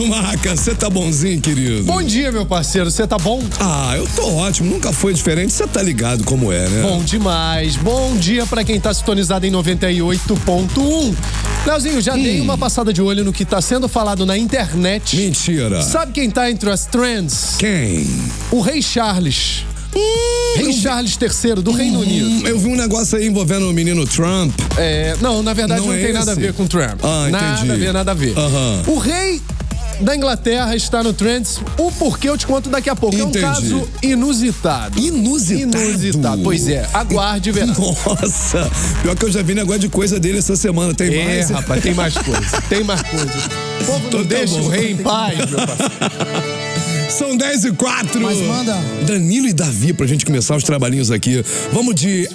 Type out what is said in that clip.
Danilo Marca, você tá bonzinho, querido? Bom dia, meu parceiro, você tá bom? Ah, eu tô ótimo, nunca foi diferente, você tá ligado como é, né? Bom demais. Bom dia pra quem tá sintonizado em 98.1. Leozinho, já dei uma passada de olho no que tá sendo falado na internet. Mentira. Sabe quem tá entre as trends? Quem? O Rei Charles. Rei Charles III, do Reino Unido. Eu vi um negócio aí envolvendo o menino Trump. Não, na verdade não, é tem nada a esse? ver com Trump. Ah, entendi. Nada a ver. O rei da Inglaterra está no Trends. O porquê eu te conto daqui a pouco. Entendi. É um caso inusitado. Inusitado? Pois é. Aguarde, verá. Nossa, pior que eu já vi negócio de coisa dele essa semana. Tem mais? Rapaz, tem mais coisa. Tem mais coisa. O povo não Então tá deixa bom. o rei em paz, meu parceiro. São 10h04. Mas manda. Danilo e Davi, pra gente começar os trabalhinhos aqui. Vamos de